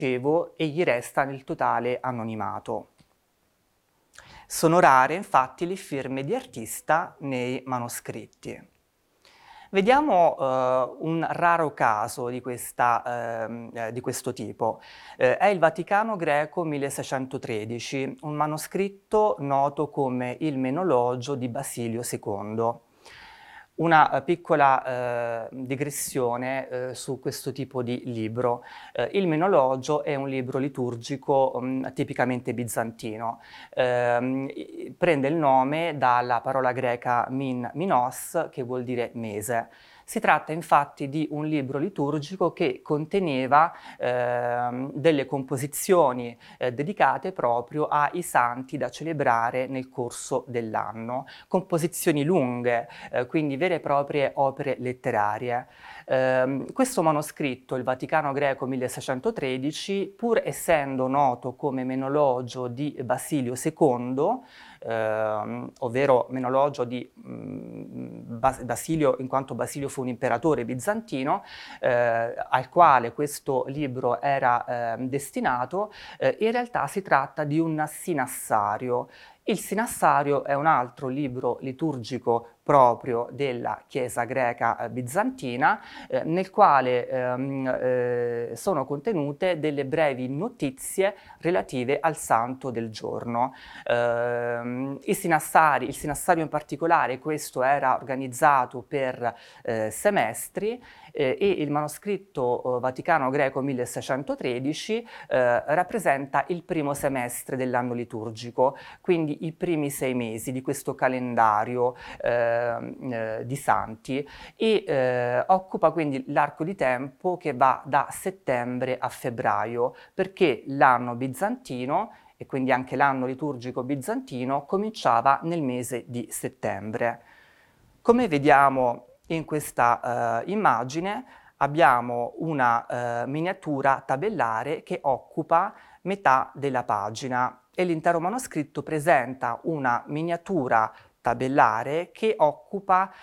dicevo, e gli resta nel totale anonimato. Sono rare infatti le firme di artista nei manoscritti. Vediamo un raro caso di questo tipo. È il Vaticano Greco 1613, un manoscritto noto come il Menologio di Basilio II. Una piccola digressione su questo tipo di libro. Il Menologio è un libro liturgico tipicamente bizantino. Prende il nome dalla parola greca minos, che vuol dire mese. Si tratta infatti di un libro liturgico che conteneva delle composizioni dedicate proprio ai santi da celebrare nel corso dell'anno. Composizioni lunghe, quindi vere e proprie opere letterarie. Questo manoscritto, il Vaticano Greco 1613, pur essendo noto come Menologio di Basilio II, ovvero Menologio di Basilio, in quanto Basilio fu un imperatore bizantino, al quale questo libro era destinato, in realtà si tratta di un sinassario. Il sinassario è un altro libro liturgico proprio della Chiesa greca bizantina, nel quale sono contenute delle brevi notizie relative al santo del giorno. Il sinassario in particolare, questo era organizzato per semestri, e il manoscritto Vaticano Greco 1613 rappresenta il primo semestre dell'anno liturgico, quindi i primi 6 mesi di questo calendario di santi, e occupa quindi l'arco di tempo che va da settembre a febbraio, perché l'anno bizantino, e quindi anche l'anno liturgico bizantino, cominciava nel mese di settembre. Come vediamo in questa immagine, abbiamo una miniatura tabellare che occupa metà della pagina e l'intero manoscritto presenta una miniatura tabellare che occupa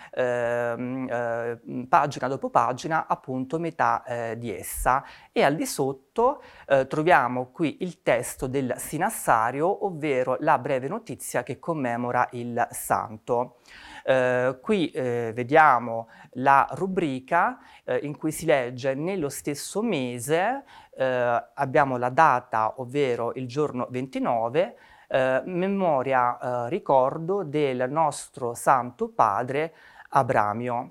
pagina dopo pagina appunto metà di essa, e al di sotto troviamo qui il testo del sinassario, ovvero la breve notizia che commemora il santo. Qui vediamo la rubrica in cui si legge nello stesso mese, abbiamo la data, ovvero il giorno 29, memoria, ricordo del nostro Santo Padre Abramio.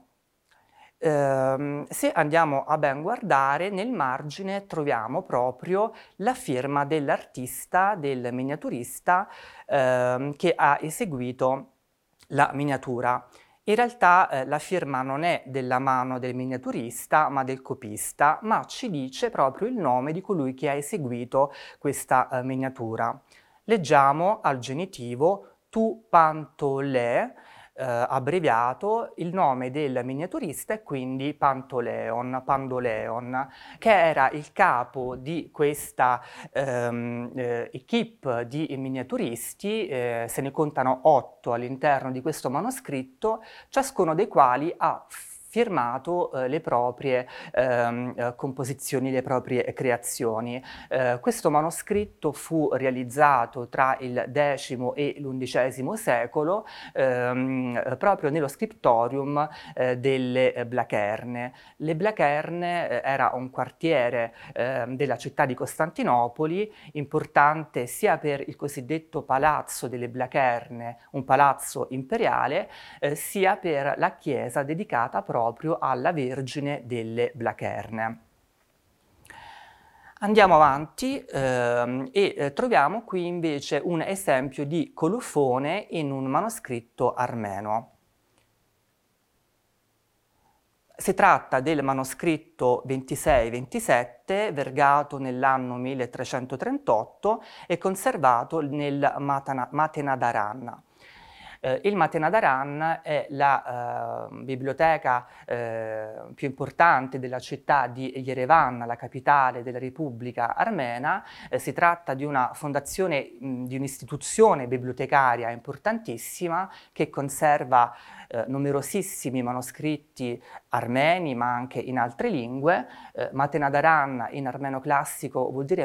Se andiamo a ben guardare, nel margine troviamo proprio la firma dell'artista, del miniaturista che ha eseguito la miniatura. In realtà la firma non è della mano del miniaturista, ma del copista, ma ci dice proprio il nome di colui che ha eseguito questa miniatura. Leggiamo al genitivo tu Pantolè, abbreviato, il nome del miniaturista è quindi Pandoleon, che era il capo di questa equipe di miniaturisti. Se ne contano 8 all'interno di questo manoscritto, ciascuno dei quali ha firmato le proprie composizioni, le proprie creazioni. Questo manoscritto fu realizzato tra il X e l'XI secolo proprio nello scriptorium delle Blacherne. Le Blacherne era un quartiere della città di Costantinopoli, importante sia per il cosiddetto Palazzo delle Blacherne, un palazzo imperiale, sia per la chiesa dedicata proprio alla Vergine delle Blacherne. Andiamo avanti e troviamo qui invece un esempio di colofone in un manoscritto armeno. Si tratta del manoscritto 26-27, vergato nell'anno 1338 e conservato nel Matenadaran. Il Matenadaran è la biblioteca più importante della città di Yerevan, la capitale della Repubblica Armena. Si tratta di una fondazione, di un'istituzione bibliotecaria importantissima che conserva numerosissimi manoscritti armeni, ma anche in altre lingue. Matenadaran in armeno classico vuol dire